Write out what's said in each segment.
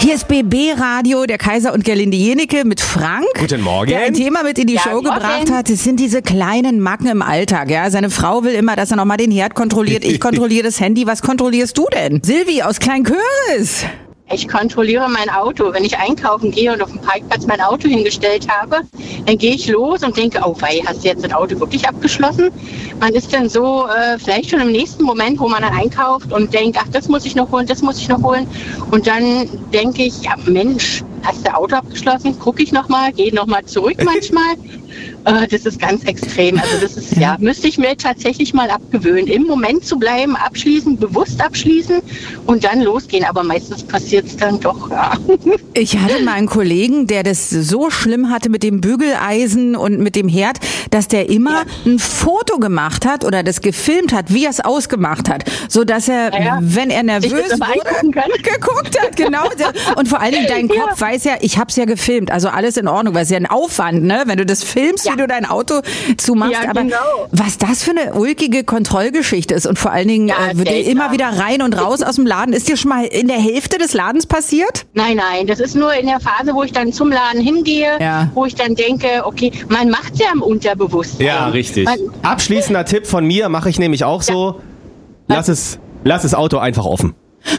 Hier ist BB Radio, der Kaiser und Gerlinde Jenecke mit Frank. Guten Morgen. Der ein Thema mit in die Show gebracht hat. Das sind diese kleinen Macken im Alltag. Ja, seine Frau will immer, dass er nochmal den Herd kontrolliert. Ich kontrolliere das Handy. Was kontrollierst du denn? Silvi aus Kleinköris. Ich kontrolliere mein Auto. Wenn ich einkaufen gehe und auf dem Parkplatz mein Auto hingestellt habe, dann gehe ich los und denke, oh wei, hast du jetzt das Auto wirklich abgeschlossen? Man ist dann so vielleicht schon im nächsten Moment, wo man dann einkauft und denkt, ach, das muss ich noch holen, das muss ich noch holen. Und dann denke ich, ja Mensch, hast du Auto abgeschlossen? Gucke ich nochmal, gehe nochmal zurück manchmal. Das ist ganz extrem. Also das ist, müsste ich mir tatsächlich mal abgewöhnen, im Moment zu bleiben, abschließen, bewusst abschließen und dann losgehen. Aber meistens passiert es dann doch, ja. Ich hatte mal einen Kollegen, der das so schlimm hatte mit dem Bügeleisen und mit dem Herd, dass der immer ein Foto gemacht hat oder das gefilmt hat, wie er es ausgemacht hat, so dass er, wenn er nervös wurde, geguckt hat, genau. Und vor allen Dingen dein Kopf weiß ja, ich hab's ja gefilmt, also alles in Ordnung, weil es ja ein Aufwand, ne, wenn du das filmst, wie du dein Auto zumachst, aber was das für eine ulkige Kontrollgeschichte ist und vor allen Dingen wird dir immer wieder rein und raus aus dem Laden. Ist dir schon mal in der Hälfte des Ladens passiert? Nein, das ist nur in der Phase, wo ich dann zum Laden hingehe, wo ich dann denke, okay, man macht's ja im Unterbewusstsein. Ja, richtig. Abschließender Tipp von mir, mache ich nämlich auch so, lass das Auto einfach offen.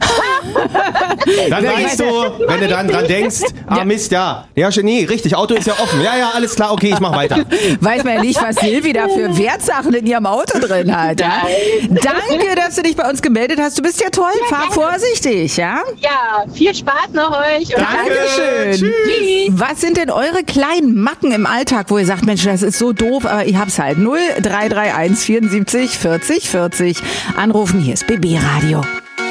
Dann weißt du, wenn du dann dran denkst, Mist, nee, richtig, Auto ist ja offen. Ja, alles klar, okay, ich mach weiter. Weiß man ja nicht, was Silvi da für Wertsachen in ihrem Auto drin hat. Ja? Danke, dass du dich bei uns gemeldet hast. Du bist ja toll, fahr vorsichtig, ja? Ja, viel Spaß noch euch. Und Dankeschön. Tschüss. Was sind denn eure kleinen Macken im Alltag, wo ihr sagt, Mensch, das ist so doof, aber ich hab's halt. 0331 74 40 40. Anrufen, hier ist BB Radio.